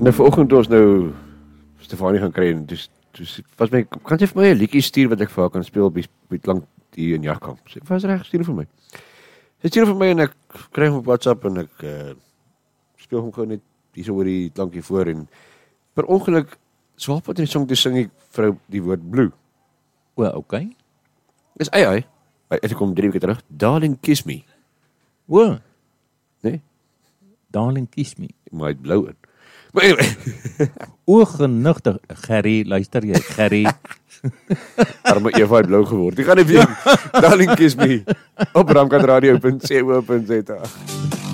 Nou vanoggend ons nou Stefanie gaan kry en dus was my, kan jy vir my 'n liedjie stuur wat ek vir haar kan speel op die klank hier in Jagkamp? Sy was reg, stuur vir my. Sy stuur vir my en ek kry hom op WhatsApp en ek speel hom gou net hier so oor die klankie voor en per ongeluk swaalpad in die song toe sing ek vrou die woord blue. O, okay. Dis ai. Ek kom 3 weke terug. Darling kiss me. O, Nee, darling kiss me. maar hy het blou in. Maar anyway, O, genigtig, Gerry, luister jy, Gerry. arme Eva het blou geword. Ek gaan net weer Darling kiss me op ramkatradio.co.za.